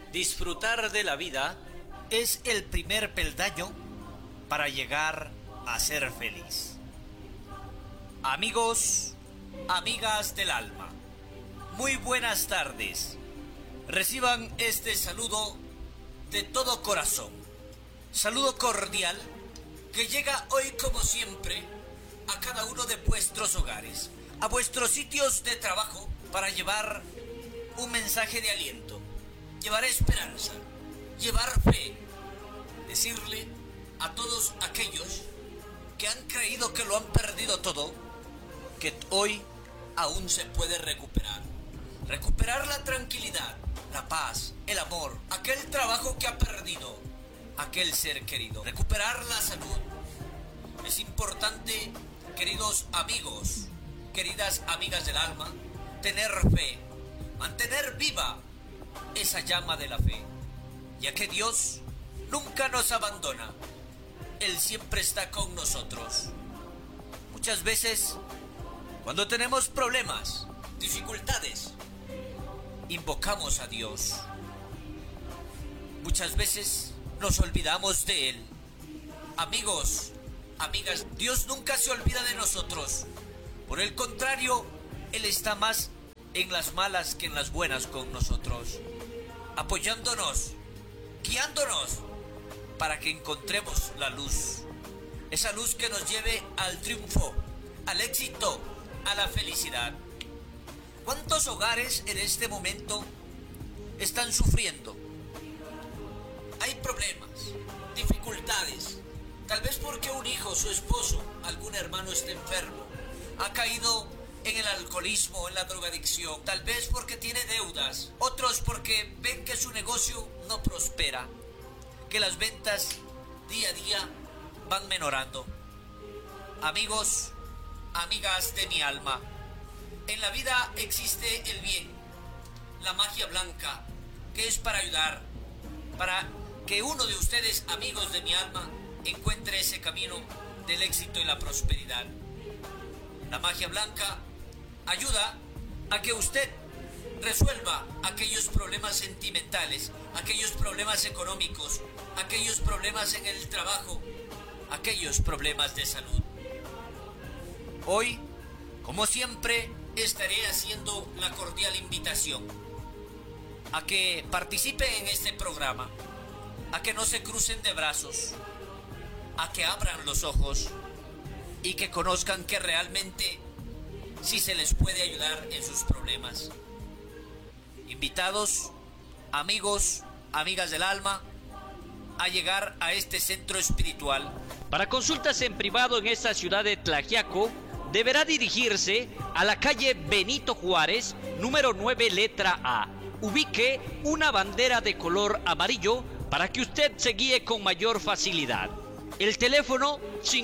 Disfrutar de la vida es el primer peldaño para llegar a ser feliz. Amigos, amigas del alma, muy buenas tardes. Reciban este saludo de todo corazón. Saludo cordial que llega hoy como siempre a cada uno de vuestros hogares, a vuestros sitios de trabajo, para llevar un mensaje de aliento, llevar esperanza, llevar fe, decirle a todos aquellos que han creído que lo han perdido todo, que hoy aún se puede recuperar. Recuperar la tranquilidad, la paz, el amor, aquel trabajo que ha perdido, aquel ser querido. Recuperar la salud. Es importante, queridos amigos, queridas amigas del alma, tener fe, mantener viva esa llama de la fe, ya que Dios nunca nos abandona. Él siempre está con nosotros. Muchas veces, cuando tenemos problemas, dificultades, invocamos a Dios. Muchas veces nos olvidamos de Él. Amigos, amigas, Dios nunca se olvida de nosotros. Por el contrario, Él está más en las malas que en las buenas con nosotros, apoyándonos, guiándonos para que encontremos la luz, esa luz que nos lleve al triunfo, al éxito, a la felicidad. ¿Cuántos hogares en este momento están sufriendo? Hay problemas, dificultades, tal vez porque un hijo, su esposo, algún hermano está enfermo, ha caído en el alcoholismo, en la drogadicción, tal vez porque tiene deudas, otros porque ven que su negocio no prospera, que las ventas día a día van menorando. Amigos, amigas de mi alma, en la vida existe el bien, la magia blanca, que es para ayudar, para que uno de ustedes, amigos de mi alma, encuentre ese camino del éxito y la prosperidad. La magia blanca ayuda a que usted resuelva aquellos problemas sentimentales, aquellos problemas económicos, aquellos problemas en el trabajo, aquellos problemas de salud. Hoy, como siempre, estaré haciendo la cordial invitación a que participen en este programa, a que no se crucen de brazos, a que abran los ojos y que conozcan que realmente sí se les puede ayudar en sus problemas. Invitados, amigos, amigas del alma, a llegar a este centro espiritual. Para consultas en privado en esta ciudad de Tlaxiaco, deberá dirigirse a la calle Benito Juárez, número 9, letra A. Ubique una bandera de color amarillo para que usted se guíe con mayor facilidad. El teléfono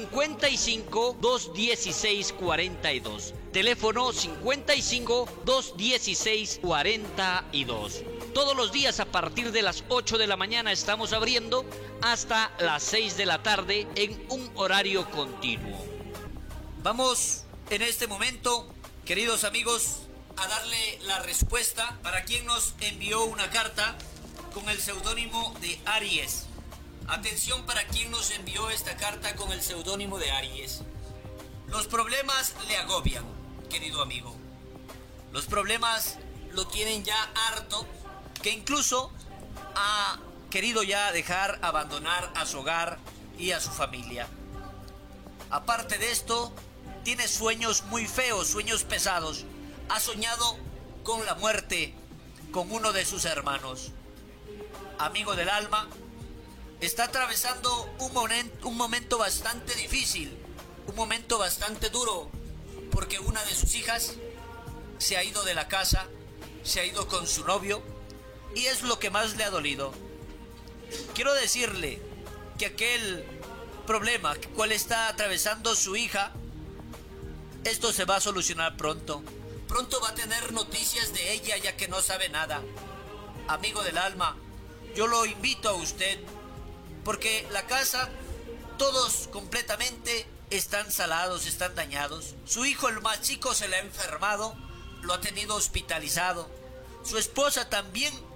55 216 42. Teléfono 55 216 42. Todos los días a partir de las 8 de la mañana estamos abriendo hasta las 6 de la tarde en un horario continuo. Vamos en este momento, queridos amigos, a darle la respuesta para quien nos envió una carta con el seudónimo de Aries. Atención para quien nos envió esta carta con el seudónimo de Aries. Los problemas le agobian, querido amigo. Los problemas lo tienen ya harto, que incluso ha querido ya dejar abandonar a su hogar y a su familia. Aparte de esto, tiene sueños muy feos, sueños pesados. Ha soñado con la muerte, con uno de sus hermanos. Amigo del alma, está atravesando un momento bastante difícil, un momento bastante duro, porque una de sus hijas se ha ido de la casa, se ha ido con su novio, y es lo que más le ha dolido. Quiero decirle que aquel problema cual está atravesando su hija, esto se va a solucionar pronto. Pronto va a tener noticias de ella, ya que no sabe nada. Amigo del alma, yo lo invito a usted, porque la casa, todos completamente están salados, están dañados. Su hijo, el más chico, se le ha enfermado, lo ha tenido hospitalizado. Su esposa también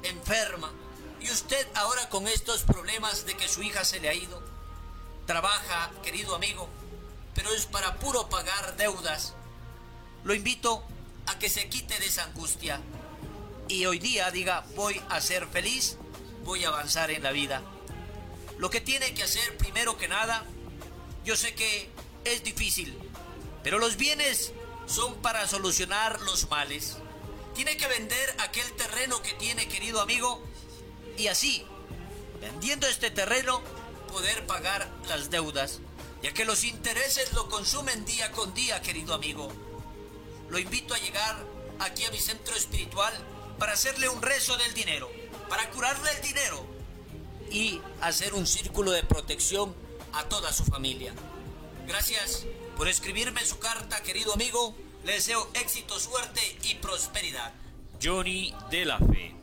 enferma, y usted ahora con estos problemas de que su hija se le ha ido, trabaja, querido amigo, pero es para puro pagar deudas. Lo invito a que se quite de esa angustia y hoy día diga: voy a ser feliz, voy a avanzar en la vida. Lo que tiene que hacer primero que nada, yo sé que es difícil, pero los bienes son para solucionar los males. Tiene que vender aquel terreno que tiene, querido amigo, y así, vendiendo este terreno, poder pagar las deudas, ya que los intereses lo consumen día con día, querido amigo. Lo invito a llegar aquí a mi centro espiritual para hacerle un rezo del dinero, para curarle el dinero y hacer un círculo de protección a toda su familia. Gracias por escribirme su carta, querido amigo. Le deseo éxito, suerte y prosperidad. Johnny de la Fe.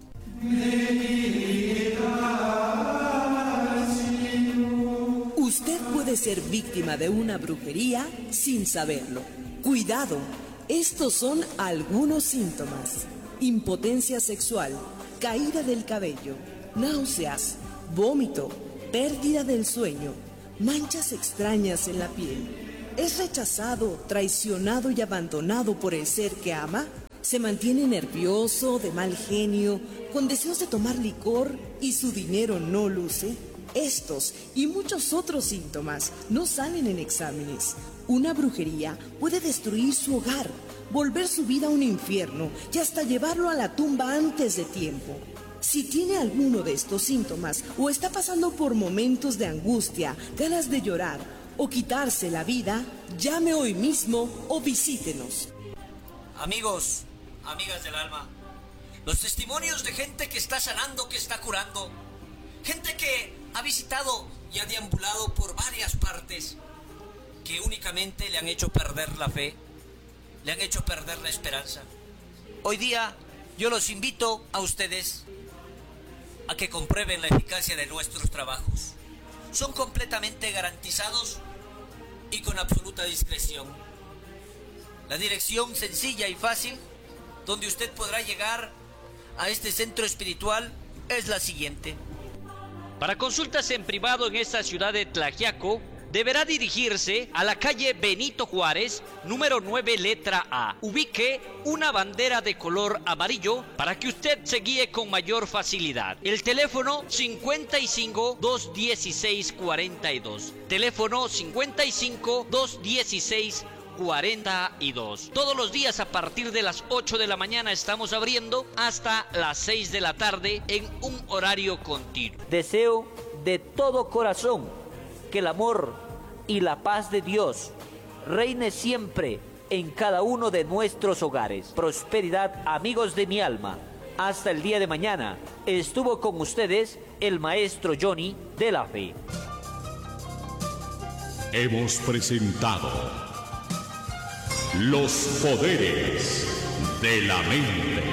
Usted puede ser víctima de una brujería sin saberlo. Cuidado, estos son algunos síntomas: impotencia sexual, caída del cabello, náuseas, vómito, pérdida del sueño, manchas extrañas en la piel. ¿Es rechazado, traicionado y abandonado por el ser que ama? ¿Se mantiene nervioso, de mal genio, con deseos de tomar licor y su dinero no luce? Estos y muchos otros síntomas no salen en exámenes. Una brujería puede destruir su hogar, volver su vida a un infierno y hasta llevarlo a la tumba antes de tiempo. Si tiene alguno de estos síntomas o está pasando por momentos de angustia, ganas de llorar o quitarse la vida, llame hoy mismo o visítenos. Amigos, amigas del alma, los testimonios de gente que está sanando, que está curando, gente que ha visitado y ha deambulado por varias partes, que únicamente le han hecho perder la fe, le han hecho perder la esperanza. Hoy día yo los invito a ustedes a que comprueben la eficacia de nuestros trabajos. Son completamente garantizados y con absoluta discreción. La dirección sencilla y fácil donde usted podrá llegar a este centro espiritual es la siguiente. Para consultas en privado en esta ciudad de Tlaxiaco, deberá dirigirse a la calle Benito Juárez, número 9, letra A. Ubique una bandera de color amarillo para que usted se guíe con mayor facilidad. El teléfono 55 216 42. Teléfono 55 216 42. Todos los días a partir de las 8 de la mañana estamos abriendo hasta las 6 de la tarde en un horario continuo. Deseo de todo corazón que el amor y la paz de Dios reine siempre en cada uno de nuestros hogares. Prosperidad, amigos de mi alma. Hasta el día de mañana. Estuvo con ustedes el maestro Johnny de la Fe. Hemos presentado Los Poderes de la Mente,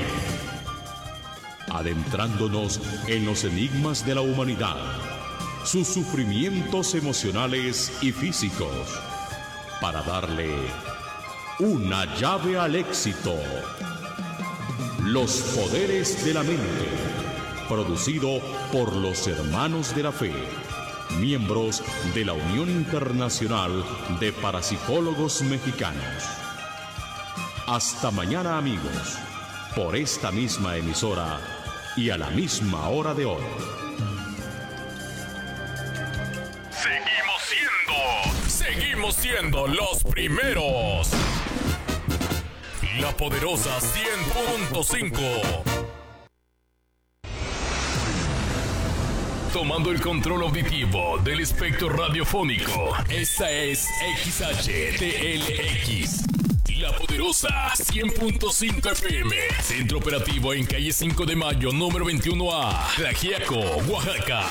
adentrándonos en los enigmas de la humanidad, sus sufrimientos emocionales y físicos, para darle una llave al éxito. Los Poderes de la Mente, producido por los Hermanos de la Fe, miembros de la Unión Internacional de Parapsicólogos Mexicanos. Hasta mañana, amigos, por esta misma emisora y a la misma hora de hoy. Seguimos siendo los primeros. La poderosa 100.5. Tomando el control auditivo del espectro radiofónico. Esta es XHTLX. La poderosa 100.5 FM. Centro operativo en calle 5 de Mayo, número 21A. Tlaxiaco, Oaxaca.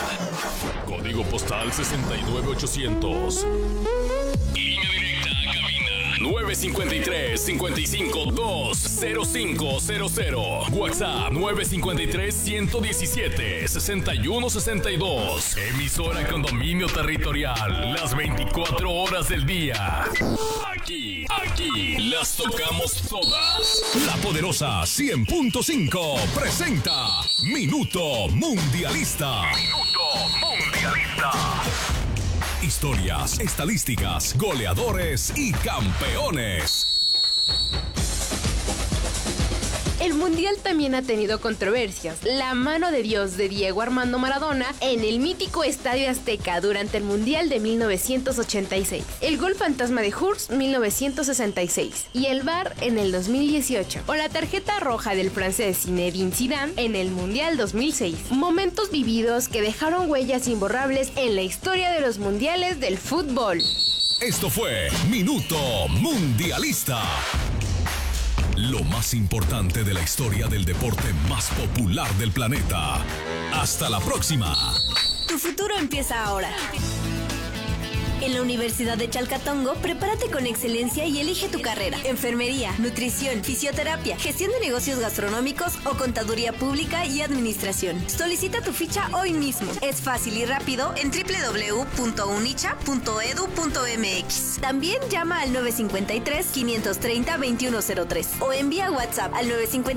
Código postal 69800. Línea directa a cabina 953-55-20500. WhatsApp 953-117-6162. Emisora con dominio territorial las 24 horas del día. Aquí las tocamos todas. La Poderosa 100.5 presenta Minuto Mundialista. Historias, estadísticas, goleadores y campeones. El Mundial también ha tenido controversias. La mano de Dios de Diego Armando Maradona en el mítico Estadio Azteca durante el Mundial de 1986. El gol fantasma de Hurst 1966 y el VAR en el 2018. O la tarjeta roja del francés Zinedine Zidane en el Mundial 2006. Momentos vividos que dejaron huellas imborrables en la historia de los mundiales del fútbol. Esto fue Minuto Mundialista. Lo más importante de la historia del deporte más popular del planeta. Hasta la próxima. Tu futuro empieza ahora. En la Universidad de Chalcatongo, prepárate con excelencia y elige tu carrera. Enfermería, nutrición, fisioterapia, gestión de negocios gastronómicos o contaduría pública y administración. Solicita tu ficha hoy mismo. Es fácil y rápido en www.unicha.edu.mx. También llama al 953-530-2103 o envía WhatsApp al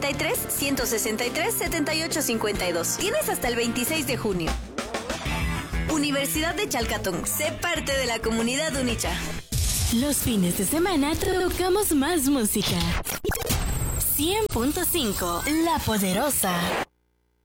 953-163-7852. Tienes hasta el 26 de junio. Universidad de Chalcatón, sé parte de la comunidad Unicha. Los fines de semana tocamos más música. 100.5, La Poderosa.